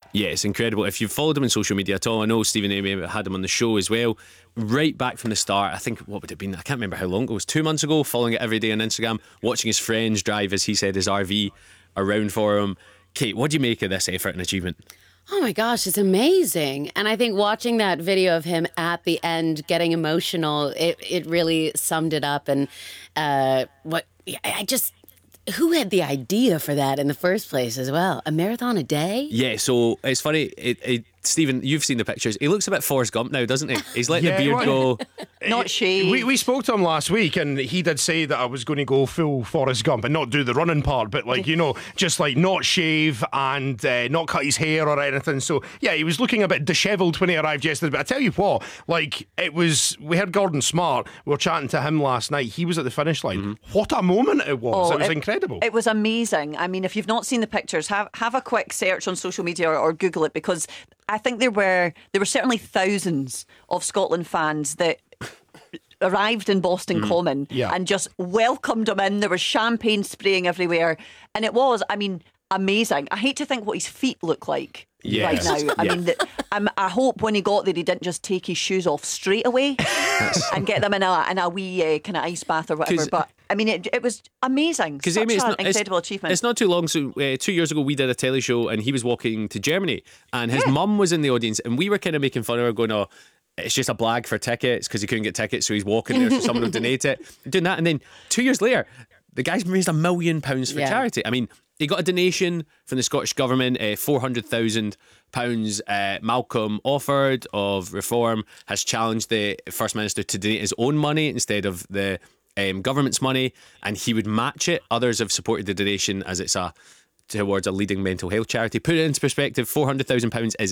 Yeah, it's incredible. If you've followed him on social media at all, I know Stephen Amy had him on the show as well. Right back from the start, I think, what would it have been? I can't remember how long ago. It was 2 months ago, following it every day on Instagram, watching his friends drive, as he said, his RV around for him. Kate, what do you make of this effort and achievement? Oh my gosh, it's amazing. And I think watching that video of him at the end getting emotional, it really summed it up. And who had the idea for that in the first place as well? A marathon a day? Yeah, so it's funny. Stephen, you've seen the pictures. He looks a bit Forrest Gump now, doesn't he? He's letting the beard go. Not shave. We spoke to him last week, and he did say that I was going to go full Forrest Gump and not do the running part, but just like not shave and not cut his hair or anything. So yeah, he was looking a bit dishevelled when he arrived yesterday. But I tell you what, we heard Gordon Smart. We were chatting to him last night. He was at the finish line. Mm-hmm. What a moment it was! It was incredible. It was amazing. I mean, if you've not seen the pictures, have a quick search on social media or Google it, because I think there were certainly thousands of Scotland fans that arrived in Boston Common and just welcomed him in. There was champagne spraying everywhere, and it was, I mean, amazing. I hate to think what his feet look like right now. I mean, I hope when he got there he didn't just take his shoes off straight away and get them in a wee kind of ice bath or whatever. But I mean, it was amazing. Because Amy, it's an incredible achievement. It's not too long. So 2 years ago, we did a telly show, and he was walking to Germany, and his mum was in the audience, and we were kind of making fun of her, going, "Oh, it's just a blag for tickets because he couldn't get tickets, so he's walking there so someone will donate it." Doing that, and then 2 years later, the guy's raised £1 million for charity. I mean, he got a donation from the Scottish Government, £400,000. Malcolm Offord of Reform has challenged the First Minister to donate his own money instead of the government's money, and he would match it. Others have supported the donation as it's towards a leading mental health charity. Put it into perspective, £400,000 is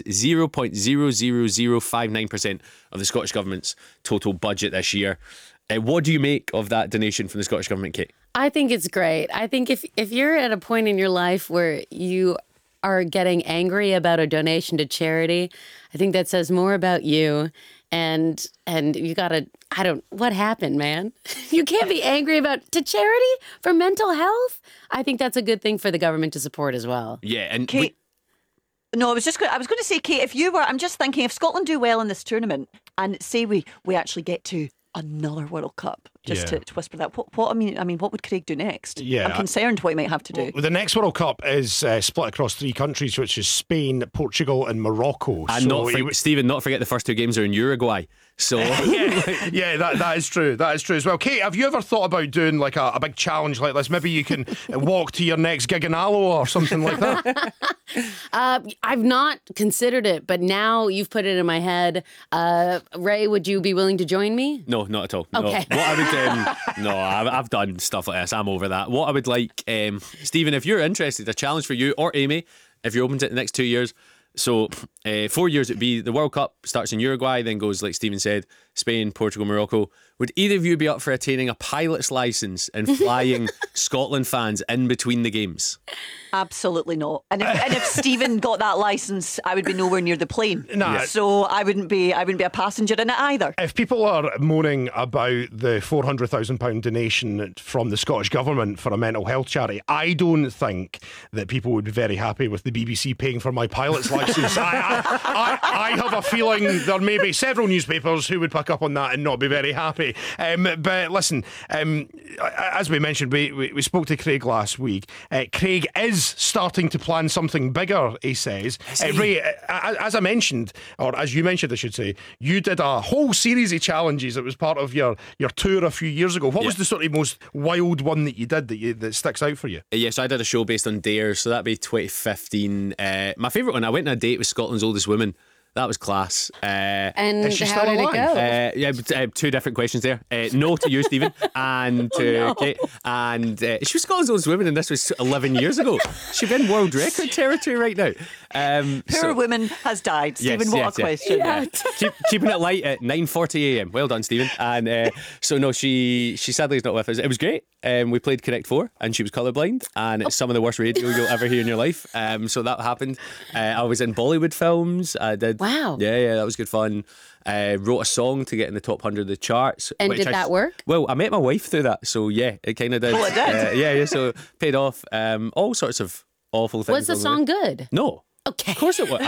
0.00059% of the Scottish Government's total budget this year. What do you make of that donation from the Scottish Government, Kate? I think it's great. I think if you're at a point in your life where you are getting angry about a donation to charity, I think that says more about you. And you gotta, what happened, man? You can't be angry to charity for mental health. I think that's a good thing for the government to support as well. Yeah, and Kate. I was going to say, Kate, I'm just thinking, if Scotland do well in this tournament and say we actually get to another World Cup, just to whisper that. What I mean, what would Craig do next? Yeah, I'm concerned what he might have to do. Well, the next World Cup is split across 3 countries, which is Spain, Portugal, and Morocco. And Stephen, not forget the first 2 games are in Uruguay. So that is true. That is true as well. Kate, have you ever thought about doing like a big challenge like this? Maybe you can walk to your next gig in Alloa or something like that. I've not considered it, but now you've put it in my head. Ray, would you be willing to join me? No, not at all. Okay. No. What I would I've done stuff like this. I'm over that. What I would like, Stephen, if you're interested, a challenge for you or Amy, if you're open to it the next 2 years. So 4 years it'd be the World Cup starts in Uruguay, then goes, like Stephen said, Spain, Portugal, Morocco. Would either of you be up for attaining a pilot's licence and flying Scotland fans in between the games? Absolutely not. And if Stephen got that licence, I would be nowhere near the plane. Nah. So I wouldn't be a passenger in it either. If people are moaning about the £400,000 donation from the Scottish Government for a mental health charity, I don't think that people would be very happy with the BBC paying for my pilot's licence. I have a feeling there may be several newspapers who would pick up on that and not be very happy. But listen, as we mentioned, we spoke to Craig last week. Craig is starting to plan something bigger, he says. Ray, as I mentioned, or as you mentioned, I should say, you did a whole series of challenges that was part of your tour a few years ago. What was the sort of most wild one that you did that sticks out for you? So I did a show based on Dare, so that'd be 2015. My favourite one, I went on a date with Scotland's oldest woman. That was class. And is she how still did alive? it go? 2 different questions there. No to you, Stephen, and to Kate. And she was Scotland's oldest woman, and this was 11 years ago. She's in world record territory right now. Poor woman has died. Stephen, what a question. Yeah. Keeping it light at 9:40 a.m. Well done, Stephen. And she sadly is not with us. It was great. We played Connect 4, and she was colourblind, and it's some of the worst radio you'll ever hear in your life. So that happened. I was in Bollywood films. I did. Wow. Yeah, that was good fun. Wrote a song to get in the top 100 of the charts. And did that work? Well, I met my wife through that, so yeah, it kind of did. Oh, it did? Yeah, so paid off. All sorts of awful things. Was the song good? No. Okay. Of course it was.